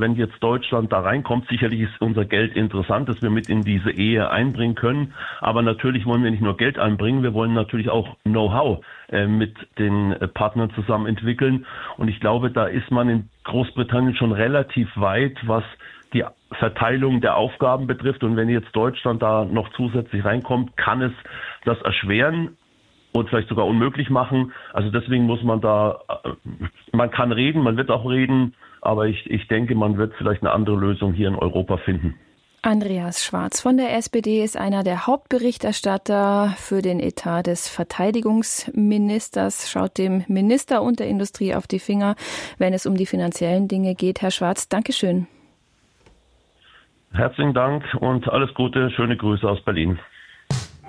wenn jetzt Deutschland da reinkommt, sicherlich ist unser Geld interessant, dass wir mit in diese Ehe einbringen können. Aber natürlich wollen wir nicht nur Geld einbringen, wir wollen natürlich auch Know-how mit den Partnern zusammen entwickeln. Und ich glaube, da ist man in Großbritannien schon relativ weit, was die Verteilung der Aufgaben betrifft. Und wenn jetzt Deutschland da noch zusätzlich reinkommt, kann es das erschweren und vielleicht sogar unmöglich machen. Also deswegen muss man man kann reden, man wird auch reden, aber ich denke, man wird vielleicht eine andere Lösung hier in Europa finden. Andreas Schwarz von der SPD ist einer der Hauptberichterstatter für den Etat des Verteidigungsministers, schaut dem Minister und der Industrie auf die Finger, wenn es um die finanziellen Dinge geht. Herr Schwarz, Dankeschön. Herzlichen Dank und alles Gute, schöne Grüße aus Berlin.